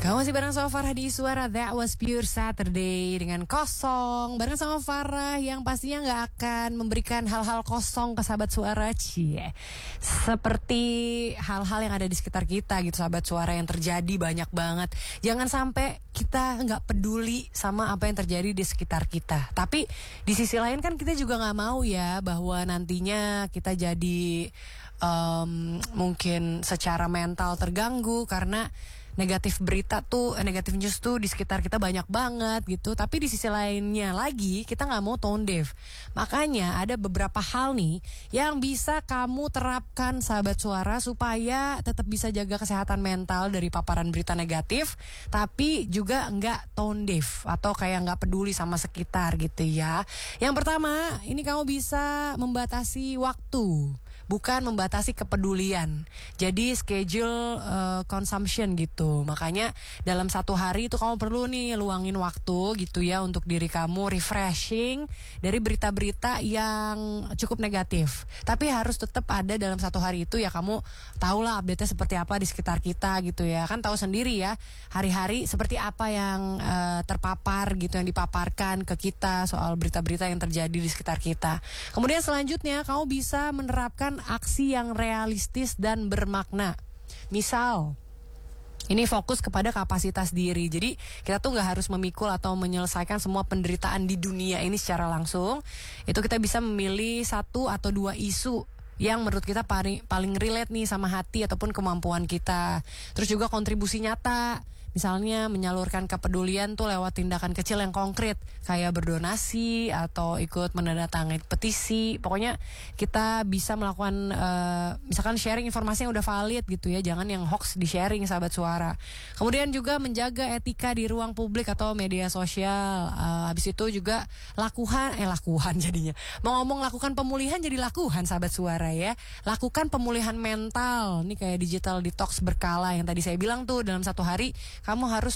Kamu masih bareng sama Farah di Suara That Was Pure Saturday dengan kosong. Bareng sama Farah yang pastinya gak akan memberikan hal-hal kosong ke sahabat suara. Cie. Seperti hal-hal yang ada di sekitar kita gitu sahabat suara, yang terjadi banyak banget. Jangan sampai kita gak peduli sama apa yang terjadi di sekitar kita. Tapi di sisi lain kan kita juga gak mau ya bahwa nantinya kita jadi mungkin secara mental terganggu karena negatif negatif news tuh di sekitar kita banyak banget gitu. Tapi di sisi lainnya lagi kita gak mau tone deaf. Makanya ada beberapa hal nih yang bisa kamu terapkan sahabat suara supaya tetap bisa jaga kesehatan mental dari paparan berita negatif, tapi juga gak tone deaf atau kayak gak peduli sama sekitar gitu ya. Yang pertama, ini kamu bisa membatasi waktu, bukan membatasi kepedulian. Jadi schedule consumption gitu. Makanya dalam satu hari itu kamu perlu nih luangin waktu gitu ya untuk diri kamu refreshing dari berita-berita yang cukup negatif. Tapi harus tetap ada dalam satu hari itu ya, kamu tahulah update-nya seperti apa di sekitar kita gitu ya. Kan tahu sendiri ya hari-hari seperti apa yang terpapar gitu, yang dipaparkan ke kita soal berita-berita yang terjadi di sekitar kita. Kemudian selanjutnya kamu bisa menerapkan aksi yang realistis dan bermakna. Misal, ini fokus kepada kapasitas diri. Jadi kita tuh gak harus memikul atau menyelesaikan semua penderitaan di dunia ini secara langsung. Itu kita bisa memilih 1 atau 2 isu yang menurut kita paling relate nih sama hati ataupun kemampuan kita. Terus juga kontribusi nyata. Misalnya menyalurkan kepedulian tuh lewat tindakan kecil yang konkret, kayak berdonasi atau ikut menandatangani petisi. Pokoknya kita bisa melakukan misalkan sharing informasi yang udah valid gitu ya. Jangan yang hoax di-sharing sahabat suara. Kemudian juga menjaga etika di ruang publik atau media sosial. Habis itu juga lakukan jadinya. Mau ngomong lakukan pemulihan jadi lakukan sahabat suara ya. Lakukan pemulihan mental. Nih kayak digital detox berkala yang tadi saya bilang tuh, dalam satu hari kamu harus